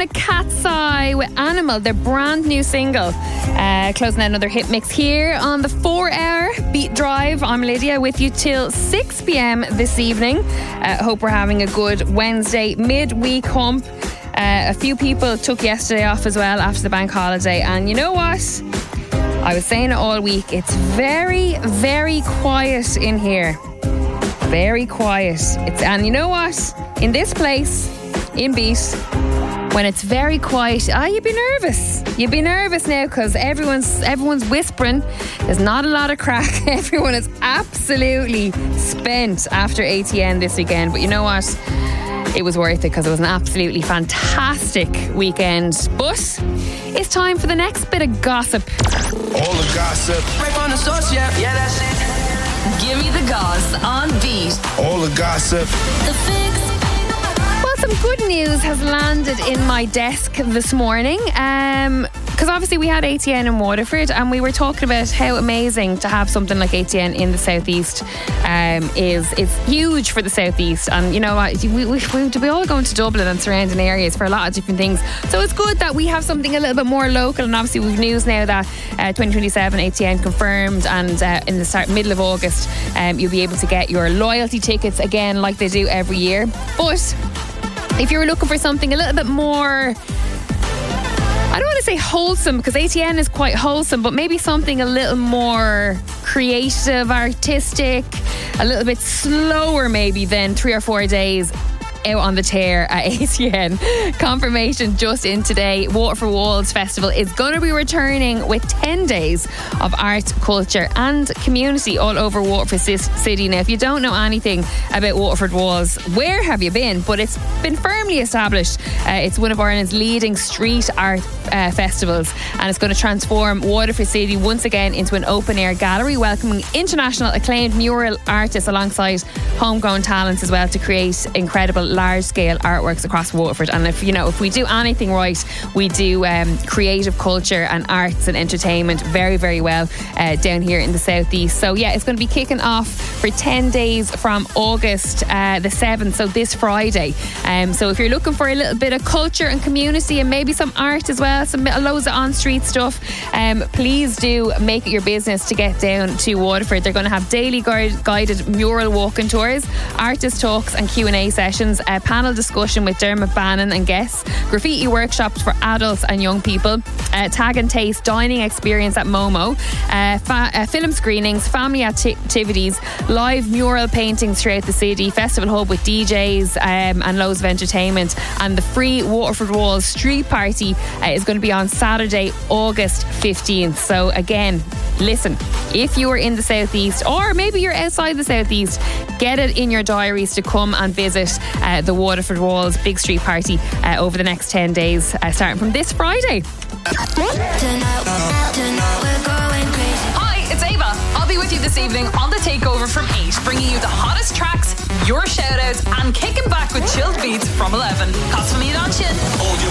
Cat's Eye with Animal, their brand new single. Closing out another hit mix here on the 4-hour Beat Drive. I'm Lydia with you till 6 p.m. this evening. Hope we're having a good Wednesday midweek hump. A few people took yesterday off as well after the bank holiday, and you know what? I was saying it all week. It's very, very quiet in here. Very quiet. And you know what? In this place, in Beat, when it's very quiet, you'd be nervous. You'd be nervous now because everyone's whispering. There's not a lot of crack. Everyone is absolutely spent after ATN this weekend. But you know what? It was worth it because it was an absolutely fantastic weekend. But it's time for the next bit of gossip. All the gossip. Right on the source, yeah, that's it. Give me the goss on Beat. All the gossip. The Fix. Well, some good news has landed in my desk this morning. Because obviously we had ATN in Waterford, and we were talking about how amazing to have something like ATN in the southeast is. It's huge for the southeast, and you know what, we all going to Dublin and surrounding areas for a lot of different things. So it's good that we have something a little bit more local. And obviously we've news now that 2027 ATN confirmed, and in the middle of August you'll be able to get your loyalty tickets again like they do every year. But if you're looking for something a little bit more, I don't want to say wholesome, because ATN is quite wholesome, but maybe something a little more creative, artistic, a little bit slower maybe than 3 or 4 days out on the tear at ATN. Confirmation just in today. Waterford Walls Festival is going to be returning with 10 days of art, culture and community all over Waterford City. Now, if you don't know anything about Waterford Walls, where have you been? But it's been firmly established. It's one of Ireland's leading street art festivals, and it's going to transform Waterford City once again into an open-air gallery, welcoming international acclaimed mural artists alongside homegrown talents as well to create incredible large-scale artworks across Waterford. And if we do anything right, we do creative culture and arts and entertainment very, very well down here in the southeast. So yeah, it's going to be kicking off for 10 days from August the 7th, so this Friday. So if you're looking for a little bit of culture and community and maybe some art as well, some loads of on-street stuff, please do make it your business to get down to Waterford. They're going to have daily guided mural walking tours, artist talks and Q&A sessions, a panel discussion with Dermot Bannon and guests, graffiti workshops for adults and young people, tag and taste dining experience at Momo, film screenings, family activities, live mural paintings throughout the city, festival hub with DJs and loads of entertainment, and the free Waterford Walls street party is going to be on Saturday, August 15th. So again, listen, if you are in the southeast or maybe you're outside the southeast, get it in your diaries to come and visit the Waterford Walls big street party over the next 10 days starting from this Friday. Hi, it's Ava. I'll be with you this evening on The Takeover from 8, bringing you the hottest tracks, your shout outs and kicking back with chilled beats from 11. Cos for me, don't you?